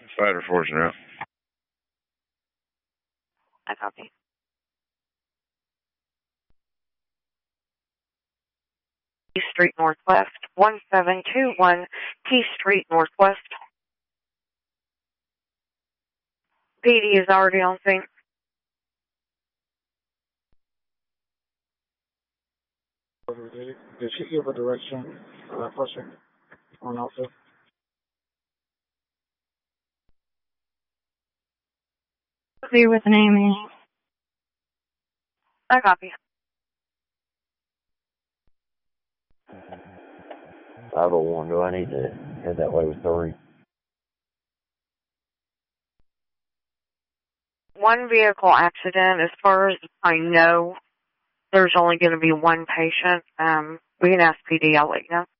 Fighter Force now. I copy. T Street Northwest, 1721 T Street Northwest. PD is already on scene. Did she give a direction for that person on also? Clear with an Amy. I copy. 501, do I need to head that way with 3? One vehicle accident. As far as I know, there's only going to be one patient. We can ask PD. I'll let you know.